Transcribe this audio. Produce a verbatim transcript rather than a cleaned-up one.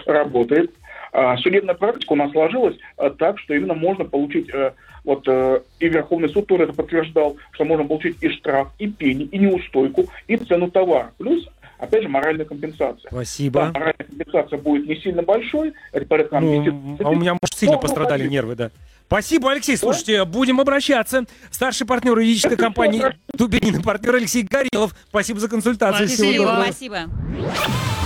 работает. А, судебная практика у нас сложилась а, так, что именно можно получить, а, вот а, и Верховный суд тоже это подтверждал, что можно получить и штраф, и пени, и неустойку, и цену товара. Плюс, опять же, моральная компенсация. Спасибо. Да, моральная компенсация будет не сильно большой, это порядка... Ну, десять... а у меня, может, сильно Но, пострадали ну, нервы, да. Спасибо, Алексей. Слушайте, будем обращаться. Старший партнер юридической компании Дубинин, партнер Алексей Горелов. Спасибо за консультацию. Спасибо. Всего доброго. Спасибо.